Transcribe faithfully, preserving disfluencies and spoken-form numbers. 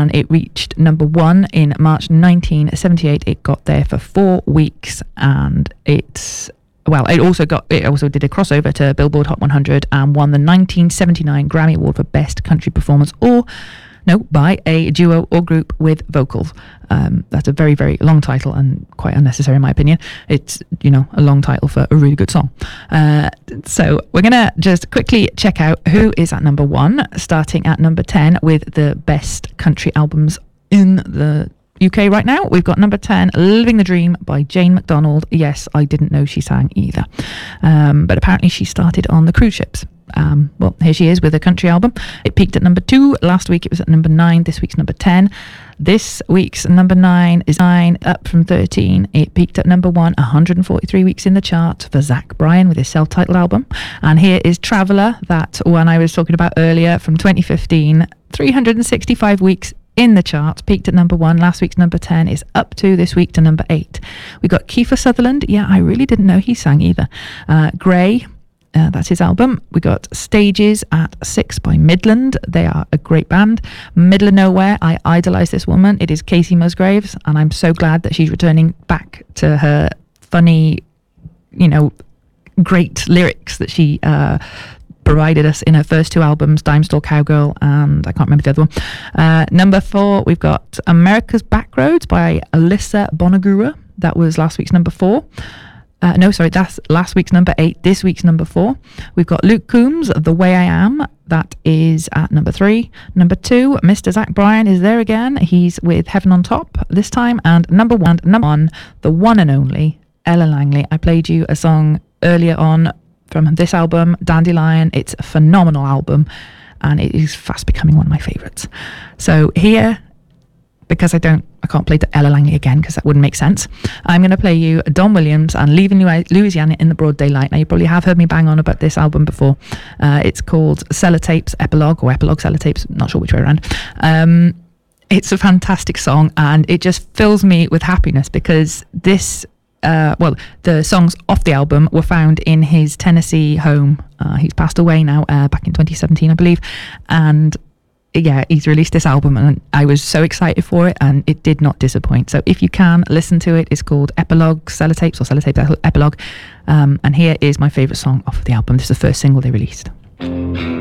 and it reached number one in March nineteen seventy-eight. It got there for four weeks, and it's well, it also got it also did a crossover to Billboard Hot one hundred and won the nineteen seventy-nine Grammy Award for Best Country Performance, or no, by a duo or group with vocals. Um, that's a very, very long title and quite unnecessary in my opinion. It's, you know, a long title for a really good song. Uh, so we're going to just quickly check out who is at number one, starting at number ten with the best country albums in the U K right now. We've got number ten, Living the Dream by Jane McDonald. Yes, I didn't know she sang either. Um, but apparently she started on the cruise ships. Um, well, here she is with a country album. It peaked at number two. Last week it was at number nine. This week's number ten. This week's number nine is nine, up from thirteen. It peaked at number one, one hundred forty-three weeks in the chart for Zach Bryan with his self-titled album. And here is Traveller, that one I was talking about earlier from twenty fifteen. three hundred sixty-five weeks in the charts, peaked at number one. Last week's number ten is up to this week to number eight. We got Kiefer Sutherland. Yeah, I really didn't know he sang either. Uh, Grey. Uh, that's his album. We got Stages at six by Midland. They are a great band. Middle of Nowhere. I idolise this woman. It is Casey Musgraves, and I'm so glad that she's returning back to her funny, you know, great lyrics that she uh, provided us in her first two albums, Dime Store Cowgirl, and I can't remember the other one. Uh, number four, we've got America's Backroads by Alyssa Bonagura. That was last week's number four. Uh, no, sorry, that's last week's number eight, this week's number four. We've got Luke Combs, The Way I Am. That is at number three. Number two, Mister Zach Bryan is there again. He's with Heaven on Top this time. And number one, number one, the one and only Ella Langley. I played you a song earlier on from this album, Dandelion. It's a phenomenal album, and it is fast becoming one of my favourites. So here, because I don't, I can't play the Ella Langley again because that wouldn't make sense, I'm going to play you Don Williams and Leaving Louisiana in the Broad Daylight. Now, you probably have heard me bang on about this album before. Uh, it's called Sellotapes Epilogue, or Epilogue Sellotapes, not sure which way around. Um, it's a fantastic song, and it just fills me with happiness because this, uh, well, the songs off the album were found in his Tennessee home. Uh, he's passed away now, uh, back in twenty seventeen, I believe, and yeah, he's released this album and I was so excited for it, and it did not disappoint. So if you can, listen to it. It's called Epilogue Sellotapes, or Sellotapes Epilogue. Um, and here is my favourite song off the album. This is the first single they released.